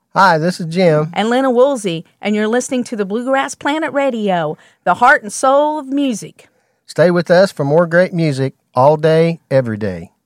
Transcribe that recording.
Hi, this is Jim. And Lena Woolsey, and you're listening to the Bluegrass Planet Radio, the heart and soul of music. Stay with us for more great music all day, every day.